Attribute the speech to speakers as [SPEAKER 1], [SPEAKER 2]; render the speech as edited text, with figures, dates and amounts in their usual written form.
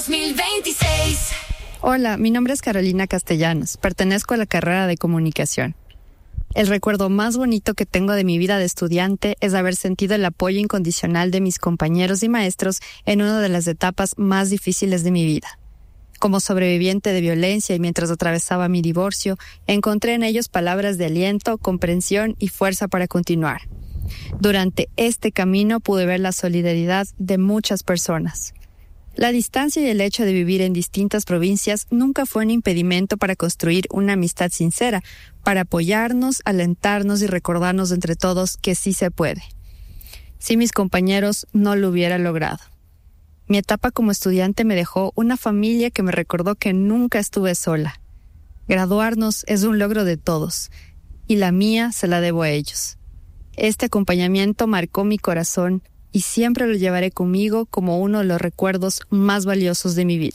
[SPEAKER 1] 2026.
[SPEAKER 2] Hola, mi nombre es Carolina Castellanos. Pertenezco a la carrera de comunicación. El recuerdo más bonito que tengo de mi vida de estudiante es haber sentido el apoyo incondicional de mis compañeros y maestros en una de las etapas más difíciles de mi vida. Como sobreviviente de violencia y mientras atravesaba mi divorcio, encontré en ellos palabras de aliento, comprensión y fuerza para continuar. Durante este camino pude ver la solidaridad de muchas personas. La distancia y el hecho de vivir en distintas provincias nunca fue un impedimento para construir una amistad sincera, para apoyarnos, alentarnos y recordarnos entre todos que sí se puede. Si mis compañeros no lo hubieran logrado. Mi etapa como estudiante me dejó una familia que me recordó que nunca estuve sola. Graduarnos es un logro de todos, y la mía se la debo a ellos. Este acompañamiento marcó mi corazón y siempre lo llevaré conmigo como uno de los recuerdos más valiosos de mi vida.